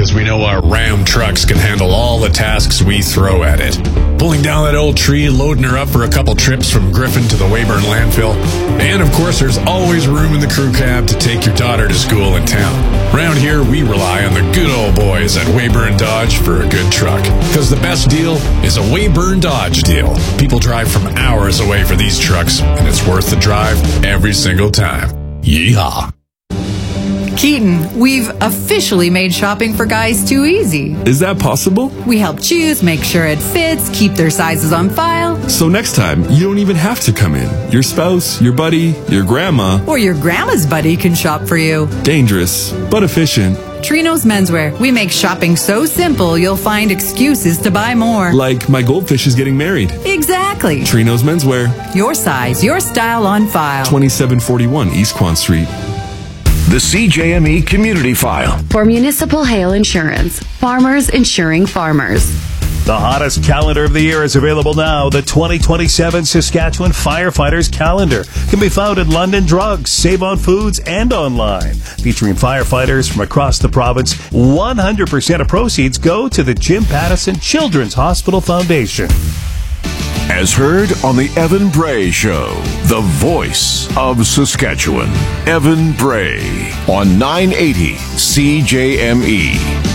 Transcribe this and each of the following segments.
because we know our Ram trucks can handle all the tasks we throw at it. Pulling down that old tree, loading her up for a couple trips from Griffin to the Weyburn landfill. And of course, there's always room in the crew cab to take your daughter to school in town. Around here, we rely on the good old boys at Weyburn Dodge for a good truck. Because the best deal is a Weyburn Dodge deal. People drive from hours away for these trucks, and it's worth the drive every single time. Yeehaw. Keaton, we've officially made shopping for guys too easy. Is that possible? We help choose, make sure it fits, keep their sizes on file. So next time, you don't even have to come in. Your spouse, your buddy, your grandma, or your grandma's buddy can shop for you. Dangerous, but efficient. Trino's Menswear. We make shopping so simple, you'll find excuses to buy more. Like my goldfish is getting married. Exactly. Trino's Menswear. Your size, your style on file. 2741 East Quan Street. The CJME Community File. For municipal hail insurance, farmers insuring farmers. The hottest calendar of the year is available now. The 2027 Saskatchewan Firefighters Calendar can be found at London Drugs, Save On Foods, and online. Featuring firefighters from across the province, 100% of proceeds go to the Jim Pattison Children's Hospital Foundation. As heard on the Evan Bray Show, the voice of Saskatchewan. Evan Bray on 980 CJME.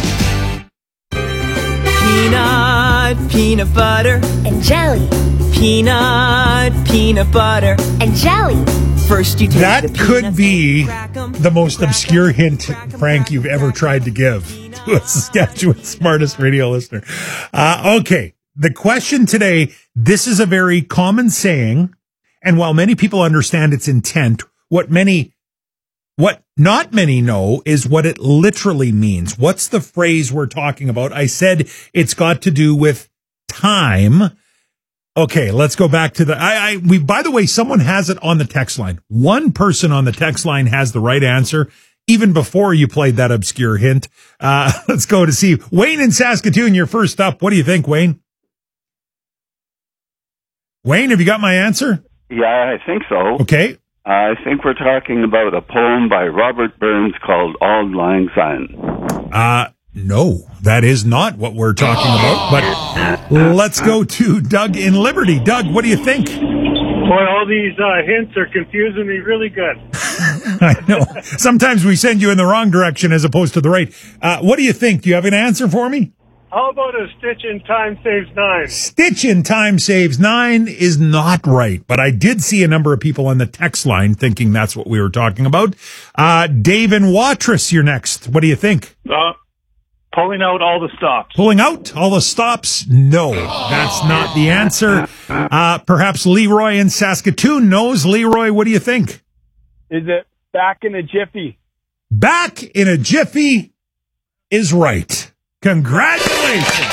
Peanut butter and jelly. Peanut butter and jelly. First you take that could be the most obscure hint, Frank, you've ever tried to give to a Saskatchewan Smartest Radio listener. Okay. The question today, this is a very common saying, and while many people understand its intent, what not many know is what it literally means. What's the phrase we're talking about? I said it's got to do with time. Okay, let's go back to by the way, someone has it on the text line. One person on the text line has the right answer, even before you played that obscure hint. Let's go to see Wayne in Saskatoon. You're first up. What do you think, Wayne? Wayne, have you got my answer? Yeah, I think so. Okay. I think we're talking about a poem by Robert Burns called Auld Lang Syne. No, that is not what we're talking about, but let's go to Doug in Liberty. Doug, what do you think? Boy, all these hints are confusing me really good. I know. Sometimes we send you in the wrong direction as opposed to the right. What do you think? Do you have an answer for me? How about a stitch in time saves 9? Stitch in time saves 9 is not right, but I did see a number of people on the text line thinking that's what we were talking about. Dave in Watrous, you're next. What do you think? Pulling out all the stops. Pulling out all the stops? No, that's not the answer. Perhaps Leroy in Saskatoon knows. Leroy, what do you think? Is it back in a jiffy? Back in a jiffy is right. Congratulations.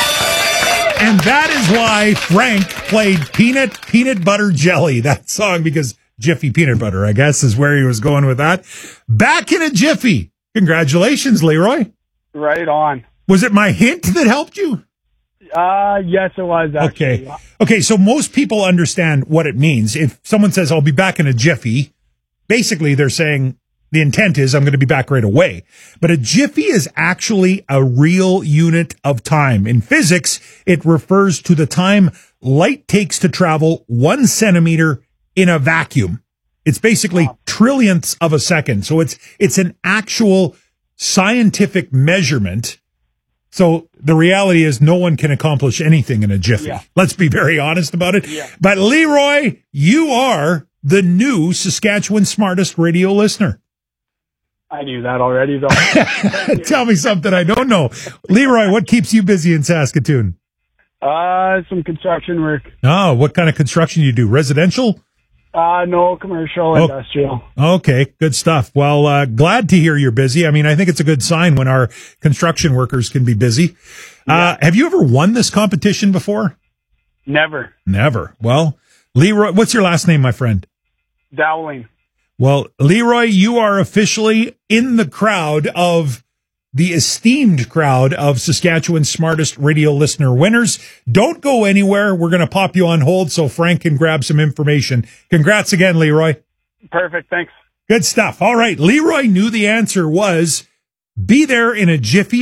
And that is why Frank played Peanut Butter Jelly, that song, because Jiffy Peanut Butter, I guess, is where he was going with that. Back in a jiffy. Congratulations, Leroy. Right on. Was it my hint that helped you? Yes, it was, actually. Okay, so most people understand what it means. If someone says, I'll be back in a jiffy, basically they're saying, the intent is I'm going to be back right away. But a jiffy is actually a real unit of time. In physics, it refers to the time light takes to travel 1 centimeter in a vacuum. It's basically trillionths of a second. So it's an actual scientific measurement. So the reality is no one can accomplish anything in a jiffy. Yeah. Let's be very honest about it. Yeah. But Leroy, you are the new Saskatchewan Smartest Radio listener. I knew that already, though. Tell me something I don't know. Leroy, what keeps you busy in Saskatoon? Some construction work. Oh, what kind of construction do you do? Residential? No, commercial, industrial. Okay, good stuff. Well, glad to hear you're busy. I mean, I think it's a good sign when our construction workers can be busy. Yeah. Have you ever won this competition before? Never. Never. Well, Leroy, what's your last name, my friend? Dowling. Well, Leroy, you are officially in the crowd of the esteemed crowd of Saskatchewan's Smartest Radio listener winners. Don't go anywhere. We're going to pop you on hold so Frank can grab some information. Congrats again, Leroy. Perfect. Thanks. Good stuff. All right. Leroy knew the answer was be there in a jiffy.